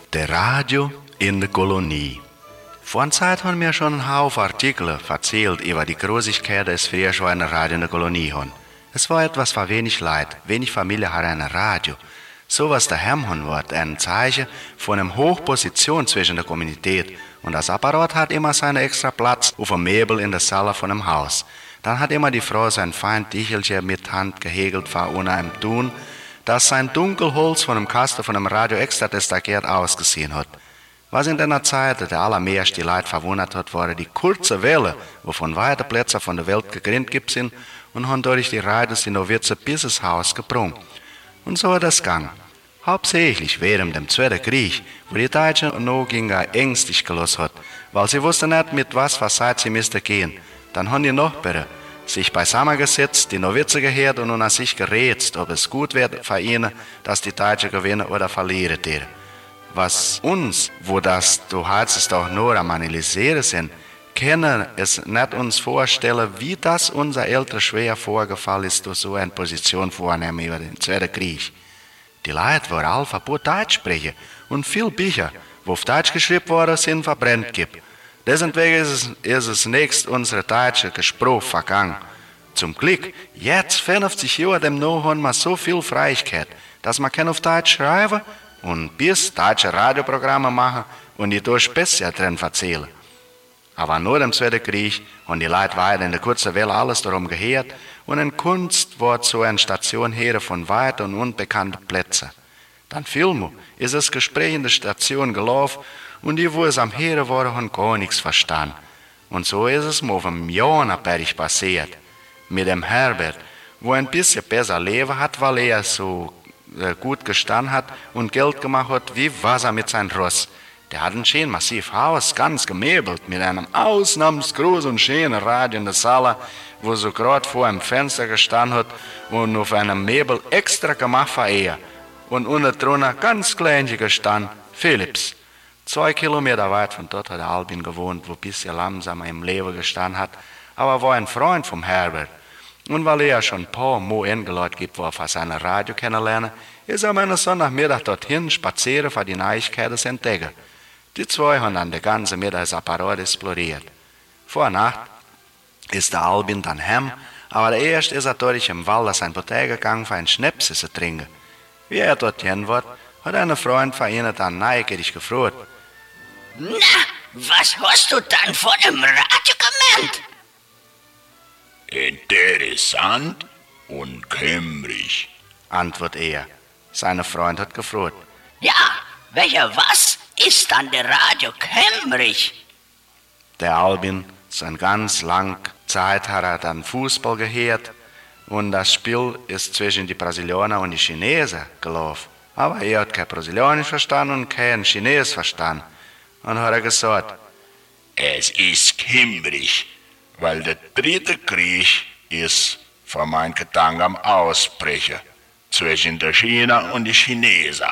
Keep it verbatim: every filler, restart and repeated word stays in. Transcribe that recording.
Der Radio in der Kolonie. Vor einer Zeit haben wir schon einen Haufen Artikel erzählt über die Großigkeit des früher schon ein Radio in der Kolonie haben. Es war etwas für wenig Leute, wenig Familie hat ein Radio. So was daheim haben wird, ein Zeichen von einer hohen Position zwischen der Kommunität. Und das Apparat hat immer seinen extra Platz auf dem Möbel in der Salle von einem Haus. Dann hat immer die Frau sein fein Tichelchen mit Hand gehegelt vor ohne einem Tun, dass sein Dunkelholz von dem Kasten von dem Radio extra destakiert ausgesehen hat. Was in der Zeit der allermehrste die Leute verwundert hat, waren die kurze Welle, wovon weite Plätze von der Welt gegrinnt gibt sind und haben durch die Radios die Novize bis ins Haus gebrungen. Und so hat es gegangen. Hauptsächlich während dem Zweiten Krieg, wo die Deutschen noch gegen ängstlich gelassen hat, weil sie wussten nicht, mit was für Zeit sie müssten gehen. Dann haben die Nachbarn sich beisammen gesetzt, die Novize gehört und an sich gerätst, ob es gut wird für ihnen, dass die Deutschen gewinnen oder verlieren werden. Was uns, wo das, du hast es doch nur am Analysieren sind, können es nicht uns vorstellen, wie das unser Eltern schwer vorgefallen ist, durch so eine Position vornehmen über den Zweiten Krieg. Die Leute waren alle verboten Deutsch sprechen und viele Bücher, wo auf Deutsch geschrieben worden sind, verbrennt gibt. Deswegen ist es, ist es nächst unsere deutsche Gespräch vergangen. Zum Glück, jetzt, fünfzig Jahre dem noch, haben wir so viel Freiheit, dass man kann auf Deutsch schreiben und bis deutsche Radioprogramme machen und die durch besser drin erzählen. Aber nur im Zweiten Krieg haben die Leute weiter in der kurzen Welle alles darum gehört und in Kunst wird so eine Station her von weit und unbekannten Plätzen. Dann filmen ist das Gespräch in der Station gelaufen und die, wo es am Hören waren, haben gar nichts verstanden. Und so ist es mir auf dem Jahrenberg passiert, mit dem Herbert, wo ein bisschen besser leben hat, weil er so äh, gut gestanden hat und Geld gemacht hat wie Wasser mit seinem Ross. Der hat ein schön massiv Haus, ganz gemöbelt, mit einem ausnahmsgroßen und schönen Radio in der Salle, wo so gerade vor einem Fenster gestanden hat und auf einem Möbel extra gemacht für er. Und unten drunter ganz klein gestanden, Philips. Zwei Kilometer weit von dort hat Albin gewohnt, wo ein bisschen langsam im Leben gestanden hat, aber war ein Freund vom Herbert. Und weil er schon ein paar Mal eingeladen gibt, wo er für seine Radio kennenlernen, ist er am Sonntagmittag dorthin spazieren, für die Neuigkeiten zu entdecken. Die zwei haben dann den ganzen Mittag das Apparat exploriert. Vor Nacht ist der Albin dann heim, aber erst ist er durch im Wald aus ein Bottega gegangen, für einen Schnaps zu trinken. Wie er dorthin war, hat ein Freund von ihnen dann neugierig gefragt: Na, was hast du dann von dem Radio gemeint? Interessant und kämmrig, antwortet er. Seine Freund hat gefragt: Ja, welcher was ist dann der Radio kämmrig? Der Albin, sein ganz lang Zeit hat er dann Fußball gehört und das Spiel ist zwischen die Brasilianer und die Chinesen gelaufen. Aber er hat kein Brasilianisch verstanden und kein Chines verstanden. Und hat er gesagt: es ist kämmrig, weil der dritte Krieg ist von meinen Gedanken am Ausbrechen zwischen der China und die Chinesen.